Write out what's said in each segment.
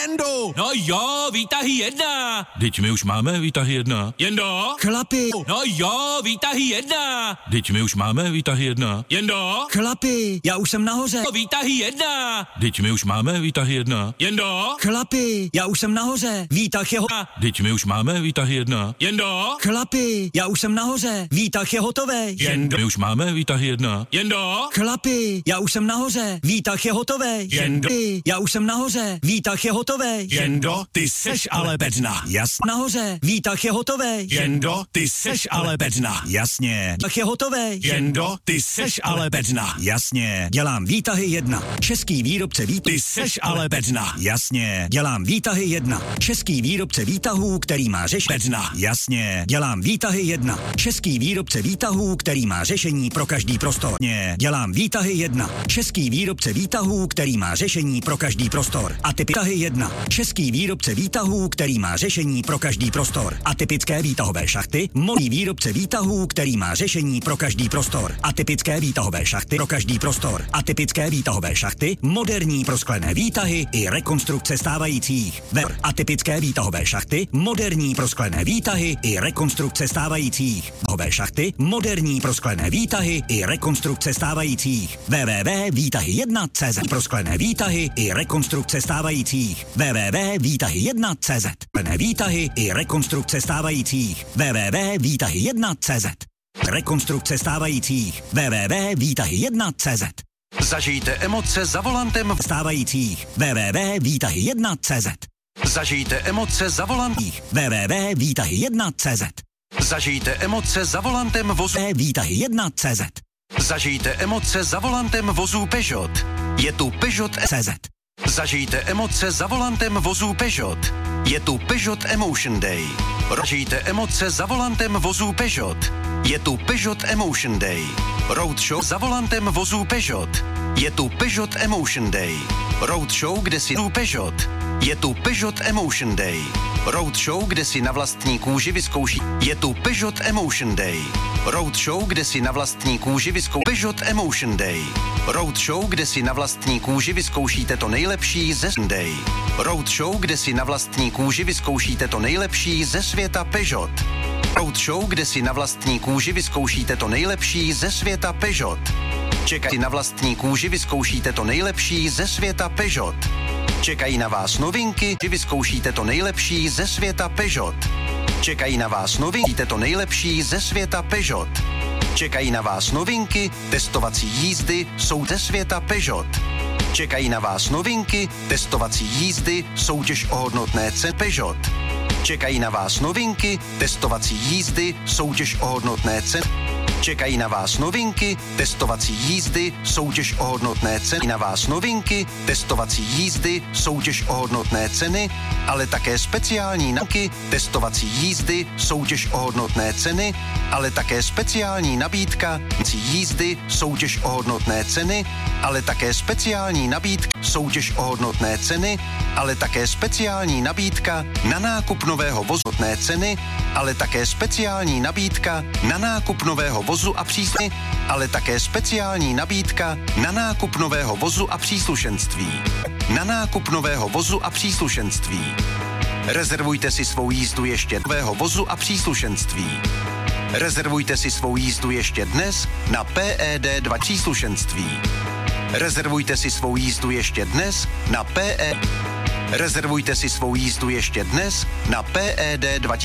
Jendo! No jo, výtahy 1. Teď my už máme výtahy 1. Jendo? Chlapi! No jo, výtahy 1. Teď my už máme výtahy 1. Jendo? Chlapi! Já už jsem nahoře! Výtahy 1. Teď my už máme výtahy 1. Jendo? Chlapi! Já už jsem nahoře! Výtah je Teď my už máme výtahy 1. Jendo? Chlapi! Já už jsem nahoře! Výtah je hotový! Jendo? My už máme výtahy 1. Jendo? Chlapi! Já už jsem nahoře! Výtah je hotový! Jendo? Já už jsem nahoře! Výtah je hotový! Jendo? Ty seš ale bedna. Jasně. Nahoře! Výtah je hotový! Jendo? Ty seš ale bedna. Jasně. Výtah je hotový! Jendo? Ty seš ale bedna. Jasně. Dělám výtahy 1. Český výrobce výtahů. Ty seš ale bedna. Jasně. Dělám výtahy 1. Český výrobce výtahů, který má řešení. Bedna. Jasně. Dělám výtahy 1. Český výrobce výtahů, který má řešení pro každý prostor. Dělám výtahy 1. Český výrobce výtahů, který má řešení pro každý prostor. A typy výtahy 1. Český výrobce výtahů, který má řešení pro každý prostor. Atypické výtahové šachty. Modný výrobce výtahů, který má řešení pro každý prostor. Atypické výtahové šachty pro každý prostor. Atypické výtahové šachty. Moderní prosklené výtahy i rekonstrukce stávajících. Atypické výtahové šachty. Moderní prosklené výtahy i rekonstrukce stávajících. Výtahové šachty. Moderní prosklené výtahy i rekonstrukce stávajících. www.výtahy1.cz. Prosklené výtahy i rekonstrukce stávajících. www.výtahy1.cz. Výtahy i rekonstrukce stávajících. www.výtahy1.cz. Rekonstrukce stávajících. www.výtahy1.cz. Zažijte emoce za volantem stávajících. www.výtahy1.cz. Zažijte emoce za volantem. www.výtahy1.cz. Zažijte emoce za volantem vozu. Výtahy1.cz. Zažijte emoce za volantem vozů Peugeot. Je tu Peugeot CZ. Zažijte emoce za volantem vozů Peugeot. Je tu Peugeot Emotion Day. Zažijte emoce za volantem vozů Peugeot. Je tu Peugeot Emotion Day. Roadshow za volantem vozů Peugeot. Je tu Peugeot Emotion Day. Roadshow, kde si Peugeot. Je tu Peugeot Emotion Day. Roadshow, kde si na vlastní kůži vyzkouší. Je tu Peugeot Emotion Day. Roadshow, kde si na vlastní kůži vyzkouší. Peugeot Emotion Day. Roadshow, kde si na vlastní kůži vyzkoušíte to nejlepší ze Day. Roadshow, kde si na vlastní kůži vyzkoušíte to nejlepší ze světa Peugeot. Roadshow, kde si na vlastní kůži vyzkoušíte to nejlepší ze světa Peugeot. Čekají na vlastní kůži vyzkoušíte to nejlepší ze světa Peugeot. Čekají na vás novinky, že vyzkoušíte to nejlepší ze světa Peugeot. Čekají na vás novinky, to nejlepší ze světa Peugeot. Čekají na vás novinky, testovací jízdy jsou ze světa Peugeot. Čekají na vás novinky, testovací jízdy, soutěž o hodnotné ceny Peugeot. Čekají na vás novinky, testovací jízdy, soutěž o hodnotné ceny. Čekají na vás novinky, testovací jízdy, soutěž o hodnotné ceny. Na vás novinky, testovací jízdy, soutěž o hodnotné ceny, ale také speciální nabídky, testovací jízdy, soutěž o hodnotné ceny, ale také speciální nabídka, jízdy, soutěž o hodnotné ceny, ale také speciální nabídka, soutěž o hodnotné ceny, ale také speciální nabídka na nákup nového vozu hodnotné ceny, ale také speciální nabídka na nákup nového vozu a příslušenství, ale také speciální nabídka na nákup nového vozu a příslušenství. Na nákup nového vozu a příslušenství. Rezervujte si svou jízdu ještě nového vozu a příslušenství. Rezervujte si svou jízdu ještě dnes na PED2 příslušenství. Rezervujte si svou jízdu ještě dnes na Rezervujte si svou jízdu ještě dnes na PED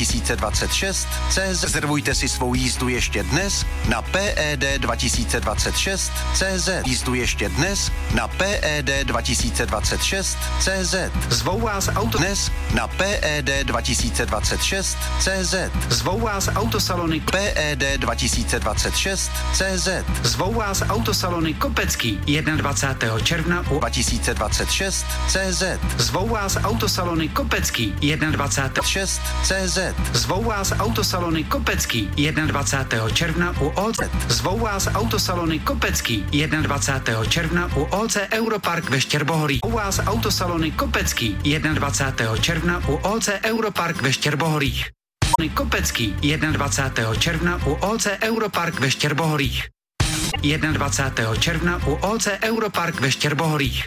2026 CZ. Rezervujte si svou jízdu ještě dnes na PED 2026 CZ. Jízdu ještě dnes na PED 2026 CZ. Zvou vás auto dnes na PED 2026 CZ. Zvou vás autosalony PED 2026 CZ. Zvou vás autosalony Kopecký 21. června u 2026 CZ. Zvou vás autosalony Kopecký 21. CZ. Zvou vás autosalony Kopecký 21. června u OC. Zvou vás autosalony Kopecký 21. června u OC Europark ve Štěrbohoří. Zvou vás autosalony Kopecký 21. června u OC Europark ve Štěrbohorích. Kopecký 21. června u OC Europark ve Štěrbohorích. 21. června u OC Europark ve Štěrbohorích.